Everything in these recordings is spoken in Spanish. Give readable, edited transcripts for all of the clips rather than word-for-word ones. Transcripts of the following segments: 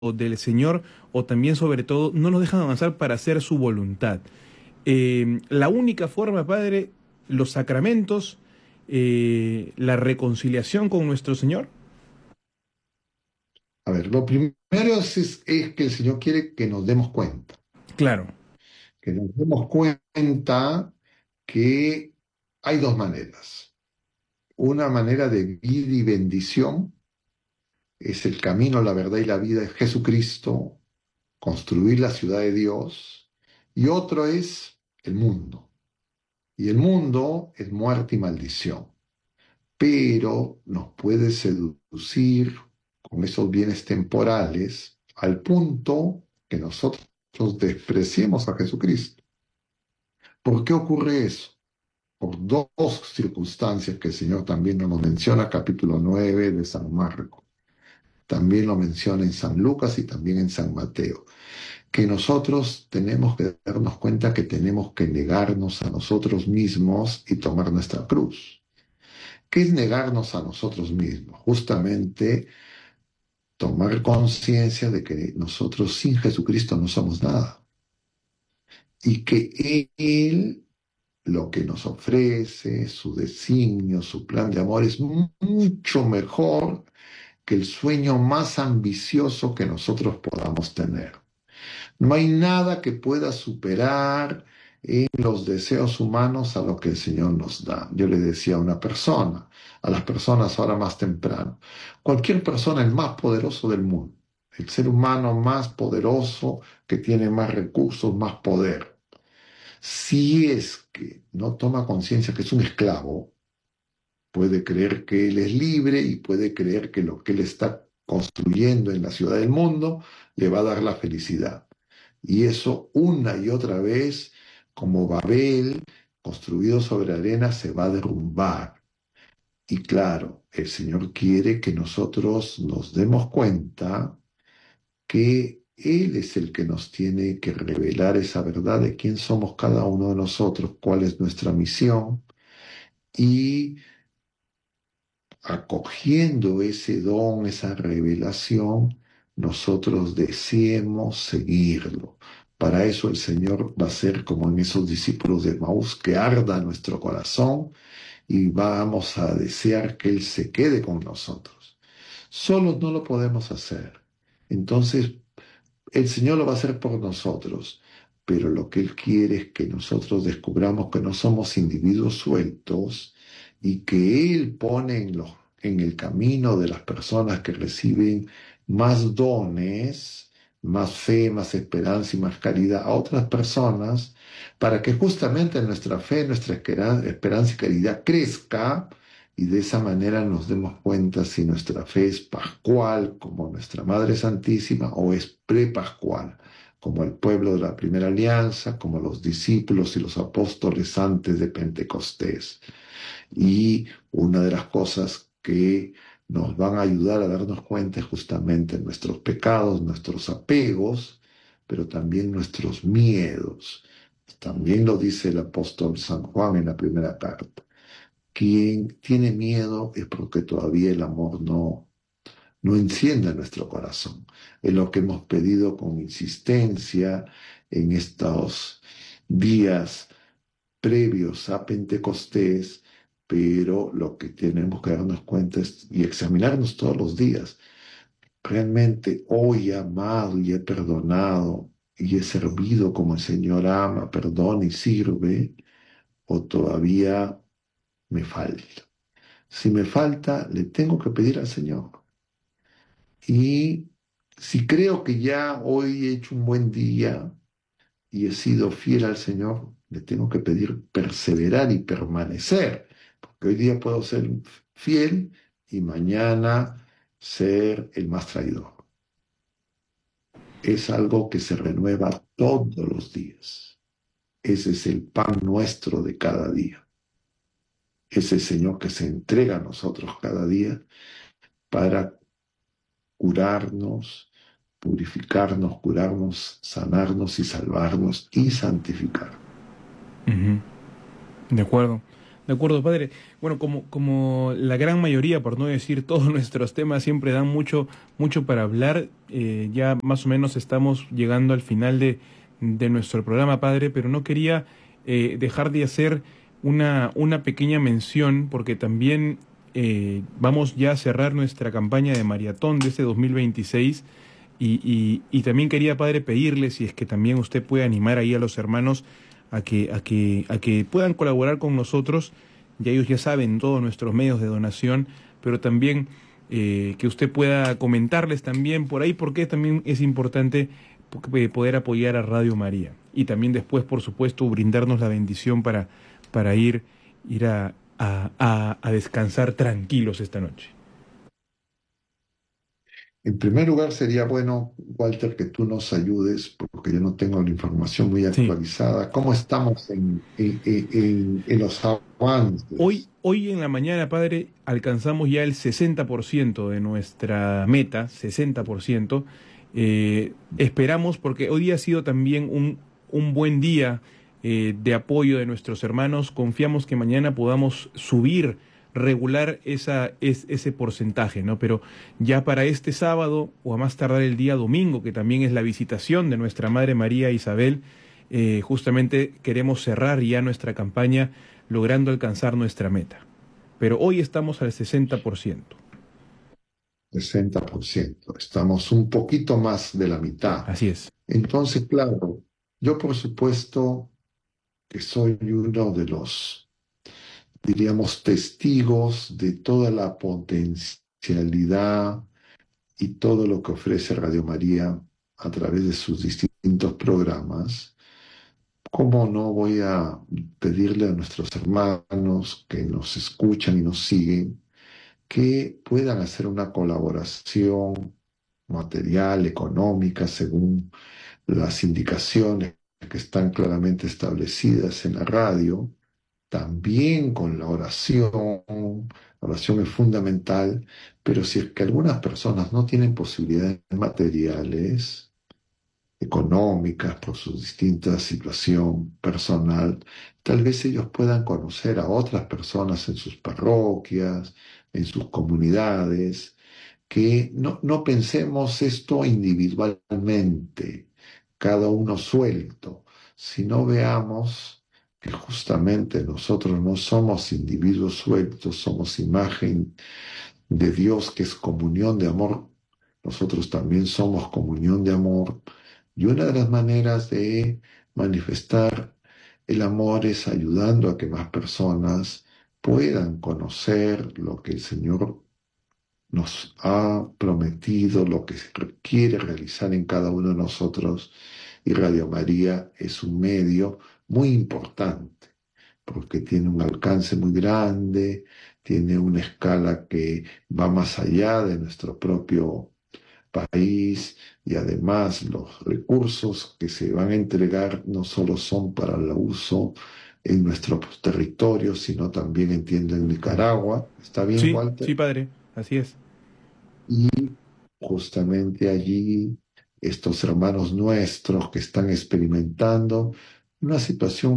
del Señor, o también sobre todo no nos dejan avanzar para hacer su voluntad. La única forma, Padre, los sacramentos, la reconciliación con nuestro Señor. A ver, lo primero es que el Señor quiere que nos demos cuenta, Claro, que nos demos cuenta que hay dos maneras. Una manera de vida y bendición es el camino, la verdad y la vida, es Jesucristo, construir la ciudad de Dios, y otro es el mundo. Y el mundo es muerte y maldición, pero nos puede seducir con esos bienes temporales al punto que nosotros despreciemos a Jesucristo. ¿Por qué ocurre eso? Por dos circunstancias que el Señor también nos menciona, capítulo 9 de San Marcos. También lo menciona en San Lucas y también en San Mateo, que nosotros tenemos que darnos cuenta que tenemos que negarnos a nosotros mismos y tomar nuestra cruz. ¿Qué es negarnos a nosotros mismos? Justamente tomar conciencia de que nosotros sin Jesucristo no somos nada y que Él lo que nos ofrece, su designio, su plan de amor es mucho mejor que el sueño más ambicioso que nosotros podamos tener. No hay nada que pueda superar en los deseos humanos a lo que el Señor nos da. Yo le decía a una persona, a las personas ahora más temprano, cualquier persona, el más poderoso del mundo, el ser humano más poderoso que tiene más recursos, más poder, si es que no toma conciencia que es un esclavo, puede creer que él es libre y puede creer que lo que él está construyendo en la ciudad del mundo le va a dar la felicidad. Y eso una y otra vez, como Babel, construido sobre arena, se va a derrumbar. Y claro, el Señor quiere que nosotros nos demos cuenta que Él es el que nos tiene que revelar esa verdad de quién somos cada uno de nosotros, cuál es nuestra misión, y acogiendo ese don, esa revelación, nosotros deseemos seguirlo. Para eso el Señor va a ser como en esos discípulos de Maús, que arda nuestro corazón y vamos a desear que Él se quede con nosotros. Solos no lo podemos hacer. Entonces, el Señor lo va a hacer por nosotros, pero lo que Él quiere es que nosotros descubramos que no somos individuos sueltos y que Él pone en el camino de las personas que reciben más dones, más fe, más esperanza y más caridad a otras personas, para que justamente nuestra fe, nuestra esperanza y caridad crezca y de esa manera nos demos cuenta si nuestra fe es pascual, como nuestra Madre Santísima, o es prepascual, como el pueblo de la primera alianza, como los discípulos y los apóstoles antes de Pentecostés. Y una de las cosas que nos van a ayudar a darnos cuenta es justamente nuestros pecados, nuestros apegos, pero también nuestros miedos. También lo dice el apóstol San Juan en la primera carta. Quien tiene miedo es porque todavía el amor no enciende nuestro corazón. Es lo que hemos pedido con insistencia en estos días previos a Pentecostés, pero lo que tenemos que darnos cuenta es, y examinarnos todos los días, realmente hoy he amado y he perdonado y he servido como el Señor ama, perdona y sirve, o todavía me falta. Si me falta, le tengo que pedir al Señor. Y si creo que ya hoy he hecho un buen día y he sido fiel al Señor, le tengo que pedir perseverar y permanecer, porque hoy día puedo ser fiel y mañana ser el más traidor. Es algo que se renueva todos los días. Ese es el pan nuestro de cada día. Es el Señor que se entrega a nosotros cada día para curarnos, purificarnos, curarnos, sanarnos y salvarnos y santificar. ujú, de acuerdo. De acuerdo, padre. Bueno, como la gran mayoría, por no decir todos nuestros temas, siempre dan mucho para hablar, ya más o menos estamos llegando al final de nuestro programa, padre, pero no quería dejar de hacer una pequeña mención, porque también vamos ya a cerrar nuestra campaña de maratón de este 2026. Y también quería, padre, pedirle si es que también usted puede animar ahí a los hermanos a que puedan colaborar con nosotros. Ya ellos ya saben todos nuestros medios de donación, pero también que usted pueda comentarles también por ahí porque también es importante poder apoyar a Radio María. Y también después, por supuesto, brindarnos la bendición para ir a descansar tranquilos esta noche. En primer lugar, sería bueno, Walter, que tú nos ayudes, porque yo no tengo la información muy Sí. actualizada. ¿Cómo estamos en los Hoy, avances? hoy en la mañana, padre, alcanzamos ya el 60% de nuestra meta, 60%. Esperamos, porque hoy día ha sido también un buen día de apoyo de nuestros hermanos. Confiamos que mañana podamos subir, regular ese porcentaje, ¿no? Pero ya para este sábado, o a más tardar el día domingo, que también es la visitación de nuestra Madre María Isabel, justamente queremos cerrar ya nuestra campaña logrando alcanzar nuestra meta. Pero hoy estamos al 60%. 60%. Estamos un poquito más de la mitad. Así es. Entonces, claro, yo por supuesto que soy uno de los, diríamos, testigos de toda la potencialidad y todo lo que ofrece Radio María a través de sus distintos programas. ¿Cómo no voy a pedirle a nuestros hermanos que nos escuchan y nos siguen que puedan hacer una colaboración material, económica, según las indicaciones que están claramente establecidas en la radio, también con la oración? La oración es fundamental, pero si es que algunas personas no tienen posibilidades materiales, económicas, por su distinta situación personal, tal vez ellos puedan conocer a otras personas en sus parroquias, en sus comunidades, que no pensemos esto individualmente, cada uno suelto, sino veamos que justamente nosotros no somos individuos sueltos, somos imagen de Dios que es comunión de amor. Nosotros también somos comunión de amor. Y una de las maneras de manifestar el amor es ayudando a que más personas puedan conocer lo que el Señor nos ha prometido, lo que quiere realizar en cada uno de nosotros. Y Radio María es un medio muy importante porque tiene un alcance muy grande, tiene una escala que va más allá de nuestro propio país, y además los recursos que se van a entregar no solo son para el uso en nuestros territorios, sino también, entiendo, en Nicaragua. ¿Está bien, Sí, sí, Walter? padre, así es. Y justamente allí estos hermanos nuestros que están experimentando una situación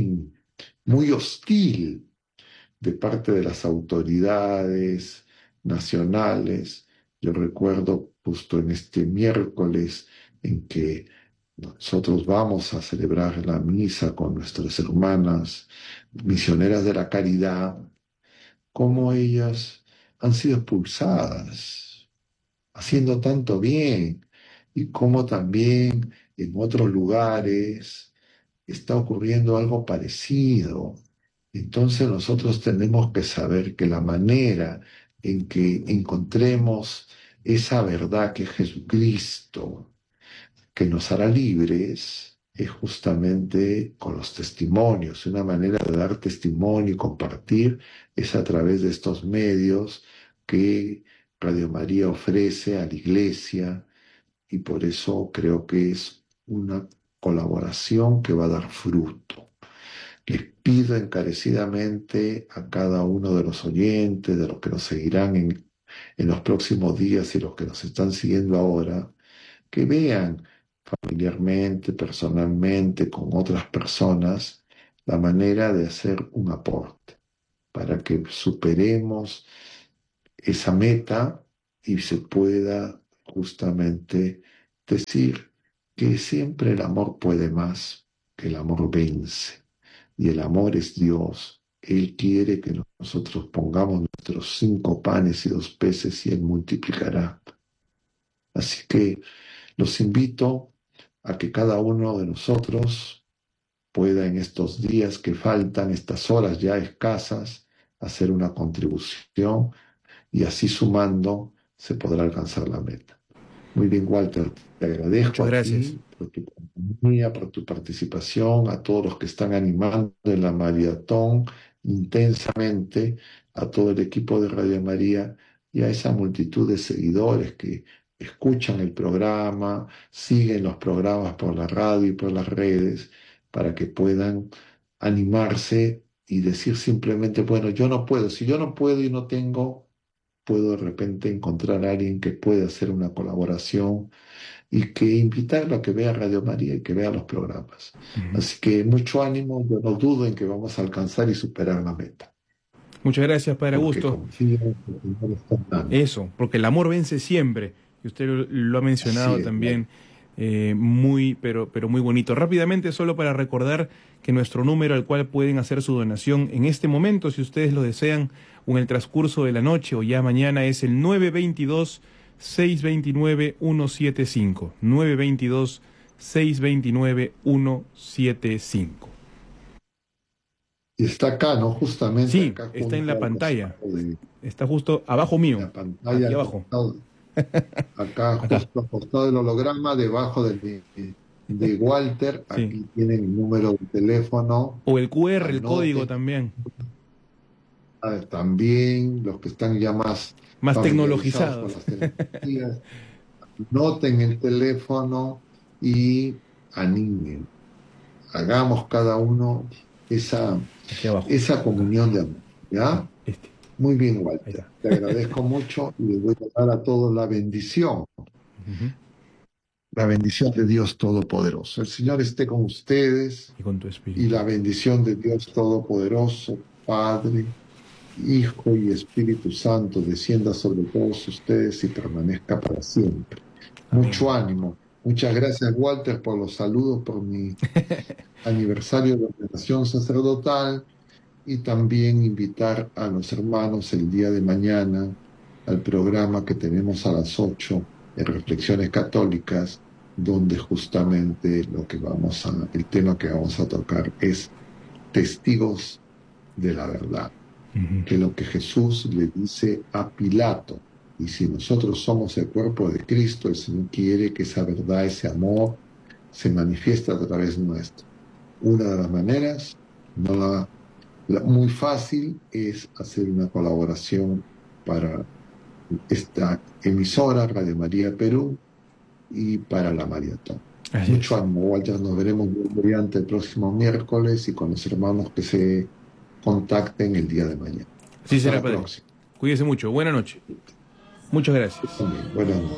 muy hostil de parte de las autoridades nacionales. Yo recuerdo justo en este miércoles en que nosotros vamos a celebrar la misa con nuestras hermanas misioneras de la caridad, cómo ellas han sido expulsadas, haciendo tanto bien, y cómo también en otros lugares está ocurriendo algo parecido. Entonces nosotros tenemos que saber que la manera en que encontremos esa verdad que es Jesucristo, que nos hará libres, es justamente con los testimonios. Una manera de dar testimonio y compartir es a través de estos medios que Radio María ofrece a la Iglesia, y por eso creo que es una colaboración que va a dar fruto. Les pido encarecidamente a cada uno de los oyentes, de los que nos seguirán en los próximos días y los que nos están siguiendo ahora, que vean familiarmente, personalmente, con otras personas, la manera de hacer un aporte. para que superemos esa meta y se pueda justamente decir que siempre el amor puede más, que el amor vence. Y el amor es Dios. Él quiere que nosotros pongamos nuestros 5 panes y 2 peces y Él multiplicará. Así que los invito a que cada uno de nosotros pueda en estos días que faltan, estas horas ya escasas, hacer una contribución y así sumando se podrá alcanzar la meta. Muy bien, Walter, te agradezco Muchas a gracias. ti por tu compañía, por tu participación, a todos los que están animando en la maratón intensamente, a todo el equipo de Radio María y a esa multitud de seguidores que escuchan el programa, siguen los programas por la radio y por las redes, para que puedan animarse y decir simplemente, bueno, yo no puedo, si yo no puedo y no tengo, puedo de repente encontrar a alguien que pueda hacer una colaboración y que invitarlo a que vea Radio María y que vea los programas. Ujú. Así que mucho ánimo, yo no dudo en que vamos a alcanzar y superar la meta, Muchas gracias, Padre porque Augusto. confío en que el Señor está dando. Eso, porque el amor vence siempre. Y usted lo ha Así mencionado es, Walter. también pero muy bonito. Rápidamente, solo para recordar que nuestro número al cual pueden hacer su donación en este momento, si ustedes lo desean, o en el transcurso de la noche o ya mañana, es el 922-629-175. 922-629-175. Y está acá, ¿no? Justamente Sí, acá está en junto la al pantalla. costado de Está justo abajo mío. la pantalla, Aquí al abajo. costado, acá Acá. justo al costado del holograma, debajo de Walter, Sí. aquí tiene mi número de teléfono. O el QR, el código Anoten. también. También los que están ya más Más familiarizados con tecnologizados. las tecnologías, noten el teléfono y animen. Hagamos cada uno Aquí abajo. esa comunión de amor. ¿Ya? Este. Muy bien, Ahí Walter. está. Te agradezco mucho y les voy a dar a todos la bendición. Ujú. La bendición de Dios Todopoderoso. El Señor esté con ustedes Y con tu y espíritu. la bendición de Dios Todopoderoso, Padre, Hijo y Espíritu Santo descienda sobre todos ustedes y permanezca para siempre. Amén. Mucho ánimo. Muchas gracias, Walter, por los saludos, por mi aniversario de ordenación sacerdotal y también invitar a los hermanos el día de mañana al programa que tenemos a las 8 de Reflexiones Católicas, donde justamente el tema que vamos a tocar es testigos de la verdad, Ujú. que lo que Jesús le dice a Pilato. Y si nosotros somos el cuerpo de Cristo, el Señor quiere que esa verdad, ese amor, se manifieste a través nuestro. Una de las maneras, muy fácil, es hacer una colaboración para esta emisora, Radio María Perú, y para la maratón. Así Mucho es. ánimo, Walter. Nos veremos mediante el próximo miércoles y con los hermanos que se contacten el día de mañana. Así Hasta será, la Padre. próxima. Cuídese mucho. Buena noche. Muchas gracias. También. Buenas noches.